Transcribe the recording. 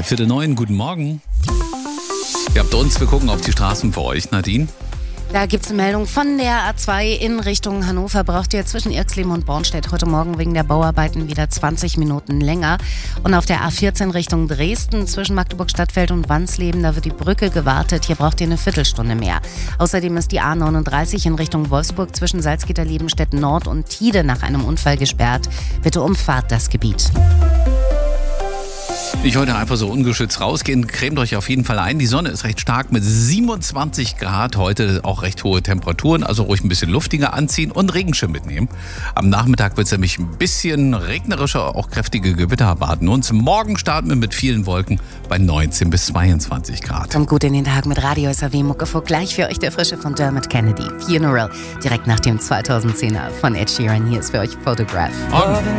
3:45, guten Morgen. Ihr habt uns, wir gucken auf die Straßen für euch, Nadine. Da gibt es eine Meldung von der A2 in Richtung Hannover. Braucht ihr zwischen Irxleben und Bornstedt heute Morgen wegen der Bauarbeiten wieder 20 Minuten länger. Und auf der A14 Richtung Dresden zwischen Magdeburg-Stadtfeld und Wansleben, da wird die Brücke gewartet. Hier braucht ihr eine Viertelstunde mehr. Außerdem ist die A39 in Richtung Wolfsburg zwischen Salzgitter-Liebenstedt Nord und Tide nach einem Unfall gesperrt. Bitte umfahrt das Gebiet. Nicht heute einfach so ungeschützt rausgehen, cremt euch auf jeden Fall ein. Die Sonne ist recht stark mit 27 Grad, heute auch recht hohe Temperaturen, also ruhig ein bisschen luftiger anziehen und Regenschirm mitnehmen. Am Nachmittag wird es nämlich ein bisschen regnerischer, auch kräftige Gewitter erwarten uns. Morgen starten wir mit vielen Wolken bei 19 bis 22 Grad. Kommt gut in den Tag mit Radio SAW Muckefuck. Gleich für euch der Frische von Dermot Kennedy. Funeral, direkt nach dem 2010er von Ed Sheeran. Hier ist für euch Photograph. Morgen.